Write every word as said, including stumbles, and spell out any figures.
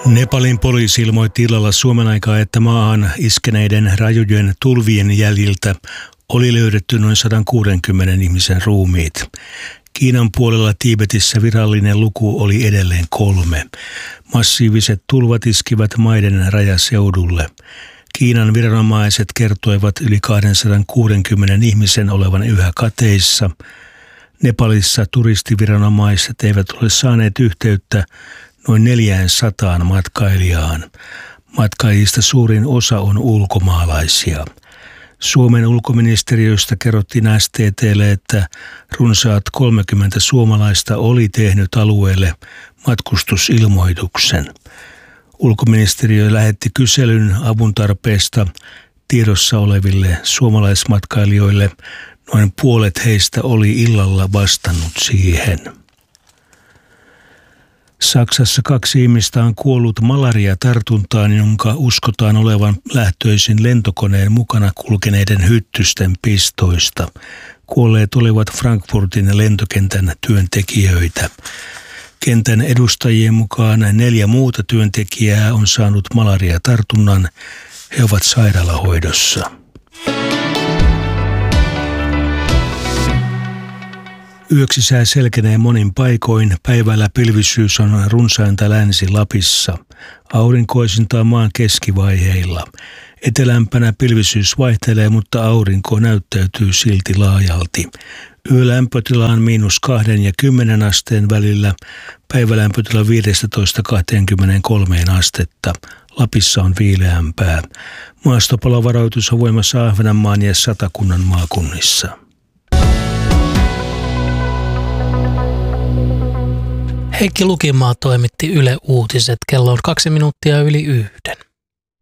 Nepalin poliisi ilmoitti illalla Suomen aikaa, että maahan iskeneiden rajujen tulvien jäljiltä oli löydetty noin sata kuusikymmentä ihmisen ruumiit. Kiinan puolella Tiibetissä virallinen luku oli edelleen kolme. Massiiviset tulvat iskivät maiden rajaseudulle. Kiinan viranomaiset kertoivat yli kaksisataakuusikymmentä ihmisen olevan yhä kateissa. Nepalissa turistiviranomaiset eivät ole saaneet yhteyttä noin neljäsataa matkailijaan. Matkaajista suurin osa on ulkomaalaisia. Suomen ulkoministeriöstä kerrottiin S T T:lle, että runsaat kolmekymmentä suomalaista oli tehnyt alueelle matkustusilmoituksen. Ulkoministeriö lähetti kyselyn avun tarpeesta tiedossa oleville suomalaismatkailijoille. Noin puolet heistä oli illalla vastannut siihen. Saksassa kaksi ihmistä on kuollut malariatartuntaan, jonka uskotaan olevan lähtöisin lentokoneen mukana kulkeneiden hyttysten pistoista. Kuolleet olivat Frankfurtin lentokentän työntekijöitä. Kentän edustajien mukaan neljä muuta työntekijää on saanut malariatartunnan. He ovat sairaalahoidossa. Yöksi sää selkenee monin paikoin. Päivällä pilvisyys on runsainta Länsi-Lapissa. Aurinkoisinta on maan keskivaiheilla. Etelämpänä pilvisyys vaihtelee, mutta aurinko näyttäytyy silti laajalti. Yölämpötila on miinus kahden ja kymmenen asteen välillä. Päivälämpötila viisitoista kaksikymmentäkolme astetta. Lapissa on viileämpää. Maastopalovaroitus on voimassa Ahvenanmaan ja Satakunnan maakunnissa. Heikki Lukimaa toimitti Yle Uutiset. Kello on kaksi minuuttia yli yhden.